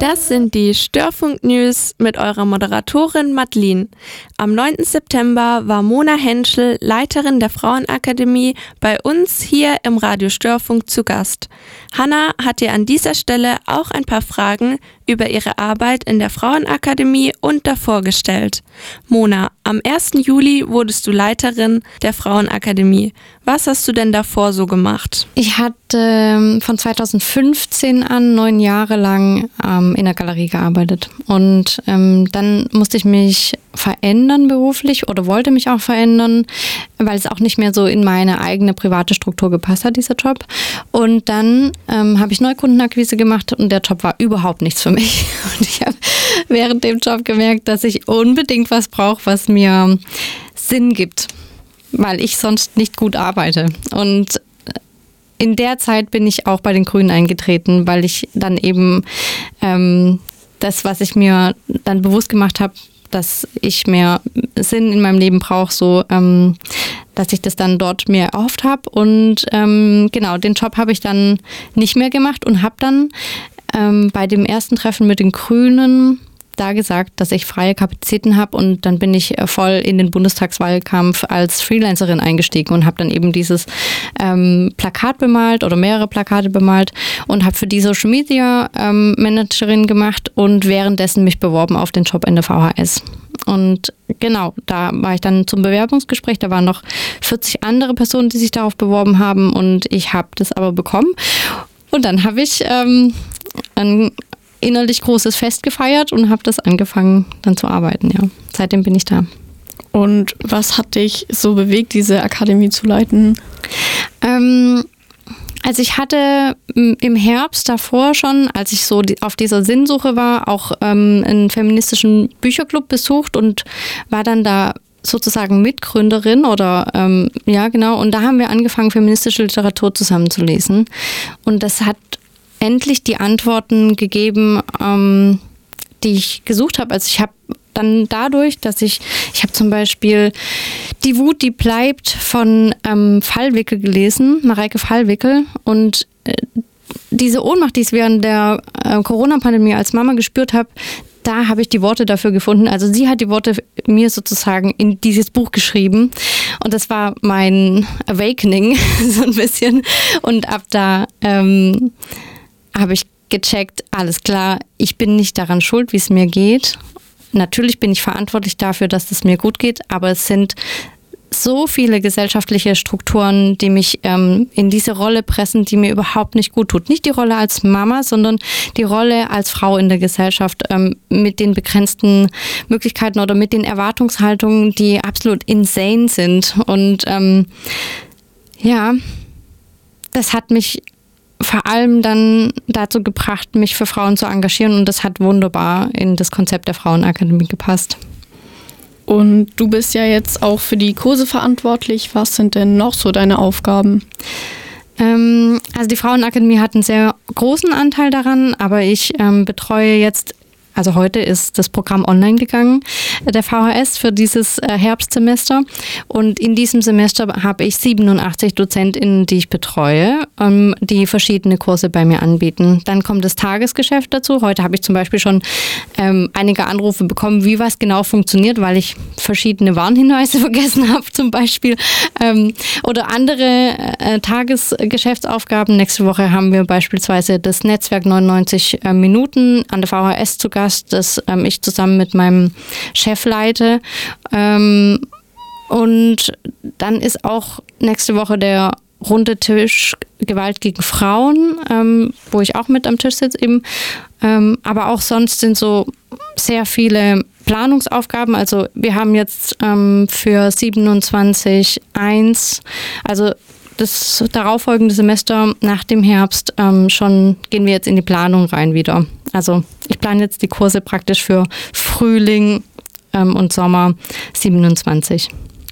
Das sind die Störfunk-News mit eurer Moderatorin Madeline. Am 9. September war Mona Henschel, Leiterin der Frauenakademie, bei uns hier im Radio Störfunk zu Gast. Hanna hat dir an dieser Stelle auch ein paar Fragen über ihre Arbeit in der Frauenakademie und davor gestellt. Mona, am 1. Juli wurdest du Leiterin der Frauenakademie. Was hast du denn davor so gemacht? Ich hatte von 2015 an 9 Jahre lang in der Galerie gearbeitet und dann musste ich mich verändern beruflich oder wollte mich auch verändern, weil es auch nicht mehr so in meine eigene private Struktur gepasst hat, dieser Job. Und dann habe ich Neukundenakquise gemacht und der Job war überhaupt nichts für mich. Und ich habe während dem Job gemerkt, dass ich unbedingt was brauche, was mir Sinn gibt, weil ich sonst nicht gut arbeite. Und in der Zeit bin ich auch bei den Grünen eingetreten, weil ich dann eben das, was ich mir dann bewusst gemacht habe, dass ich mehr Sinn in meinem Leben brauche, so dass ich das dann dort mir erhofft habe. Und genau, den Job habe ich dann nicht mehr gemacht und habe dann bei dem ersten Treffen mit den Grünen da gesagt, dass ich freie Kapazitäten habe, und dann bin ich voll in den Bundestagswahlkampf als Freelancerin eingestiegen und habe dann eben dieses Plakat bemalt oder mehrere Plakate bemalt und habe für die Social Media Managerin gemacht und währenddessen mich beworben auf den Job in der VHS. Und genau, da war ich dann zum Bewerbungsgespräch, da waren noch 40 andere Personen, die sich darauf beworben haben, und ich habe das aber bekommen. Und dann habe ich ein innerlich großes Fest gefeiert und habe das angefangen dann zu arbeiten, ja. Seitdem bin ich da. Und was hat dich so bewegt, diese Akademie zu leiten? Also ich hatte im Herbst davor schon, als ich so auf dieser Sinnsuche war, auch einen feministischen Bücherclub besucht und war dann da sozusagen Mitgründerin oder ja genau, und da haben wir angefangen, feministische Literatur zusammenzulesen, und das hat endlich die Antworten gegeben, die ich gesucht habe. Also ich habe dann dadurch, dass ich habe zum Beispiel Die Wut, die bleibt von Fallwickel gelesen, Mareike Fallwickel, und diese Ohnmacht, die ich während der Corona-Pandemie als Mama gespürt habe, da habe ich die Worte dafür gefunden. Also sie hat die Worte mir sozusagen in dieses Buch geschrieben, und das war mein Awakening so ein bisschen, und ab da habe ich gecheckt, alles klar, ich bin nicht daran schuld, wie es mir geht. Natürlich bin ich verantwortlich dafür, dass es mir gut geht, aber es sind so viele gesellschaftliche Strukturen, die mich in diese Rolle pressen, die mir überhaupt nicht gut tut. Nicht die Rolle als Mama, sondern die Rolle als Frau in der Gesellschaft mit den begrenzten Möglichkeiten oder mit den Erwartungshaltungen, die absolut insane sind. Und ja, das hat mich vor allem dann dazu gebracht, mich für Frauen zu engagieren, und das hat wunderbar in das Konzept der Frauenakademie gepasst. Und du bist ja jetzt auch für die Kurse verantwortlich. Was sind denn noch so deine Aufgaben? Also die Frauenakademie hat einen sehr großen Anteil daran, aber ich betreue jetzt, also heute ist das Programm online gegangen, der VHS für dieses Herbstsemester, und in diesem Semester habe ich 87 DozentInnen, die ich betreue, die verschiedene Kurse bei mir anbieten. Dann kommt das Tagesgeschäft dazu. Heute habe ich zum Beispiel schon einige Anrufe bekommen, wie was genau funktioniert, weil ich verschiedene Warnhinweise vergessen habe zum Beispiel, oder andere Tagesgeschäftsaufgaben. Nächste Woche haben wir beispielsweise das Netzwerk 99 Minuten an der VHS zu Gast, das ich zusammen mit meinem Chef leite. Und dann ist auch nächste Woche der runde Tisch Gewalt gegen Frauen, wo ich auch mit am Tisch sitze eben. Aber auch sonst sind so sehr viele Planungsaufgaben. Also wir haben jetzt für 27.1, also das darauffolgende Semester nach dem Herbst schon gehen wir jetzt in die Planung rein wieder. Also ich plane jetzt die Kurse praktisch für Frühling und Sommer 27.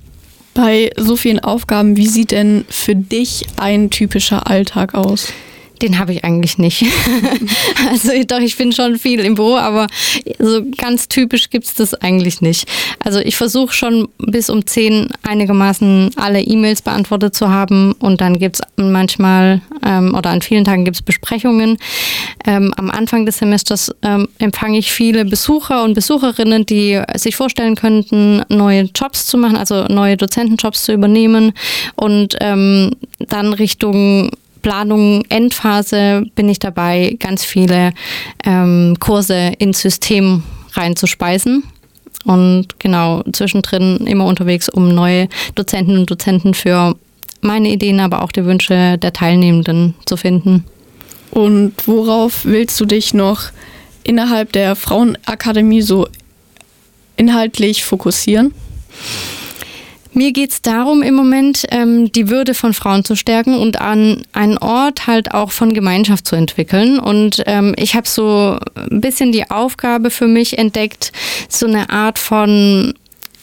Bei so vielen Aufgaben, wie sieht denn für dich ein typischer Alltag aus? Den habe ich eigentlich nicht. Also doch, ich bin schon viel im Büro, aber so ganz typisch gibt es das eigentlich nicht. Also ich versuche schon bis um 10 einigermaßen alle E-Mails beantwortet zu haben und dann gibt es manchmal oder an vielen Tagen gibt es Besprechungen. Am Anfang des Semesters empfange ich viele Besucher und Besucherinnen, die sich vorstellen könnten, neue Jobs zu machen, also neue Dozentenjobs zu übernehmen und dann Richtung Planung, Endphase bin ich dabei, ganz viele Kurse ins System reinzuspeisen. Und genau, zwischendrin immer unterwegs, um neue Dozenten und Dozenten für meine Ideen, aber auch die Wünsche der Teilnehmenden zu finden. Und worauf willst du dich noch innerhalb der Frauenakademie so inhaltlich fokussieren? Mir geht es darum, im Moment die Würde von Frauen zu stärken und an einen Ort halt auch von Gemeinschaft zu entwickeln. Und ich habe so ein bisschen die Aufgabe für mich entdeckt, so eine Art von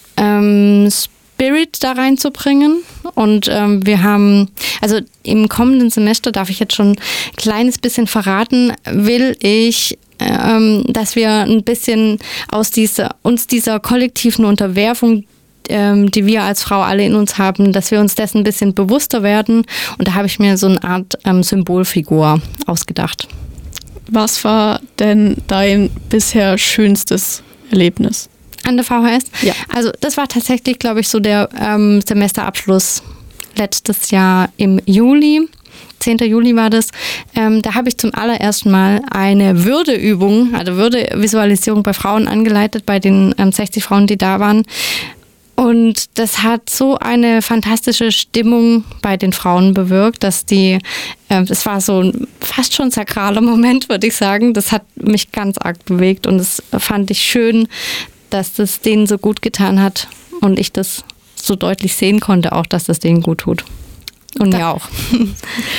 Spirit da reinzubringen. Und wir haben, also im kommenden Semester, darf ich jetzt schon ein kleines bisschen verraten, will ich dass wir ein bisschen aus dieser kollektiven Unterwerfung, die wir als Frau alle in uns haben, dass wir uns dessen ein bisschen bewusster werden. Und da habe ich mir so eine Art Symbolfigur ausgedacht. Was war denn dein bisher schönstes Erlebnis? An der VHS? Ja. Also das war tatsächlich, glaube ich, so der Semesterabschluss letztes Jahr im Juli. 10. Juli war das. Da habe ich zum allerersten Mal eine Würdeübung, also Würdevisualisierung bei Frauen angeleitet, bei den 60 Frauen, die da waren. Und das hat so eine fantastische Stimmung bei den Frauen bewirkt, dass das war so ein fast schon sakraler Moment, würde ich sagen. Das hat mich ganz arg bewegt und das fand ich schön, dass das denen so gut getan hat und ich das so deutlich sehen konnte, auch dass das denen gut tut. Und mir auch.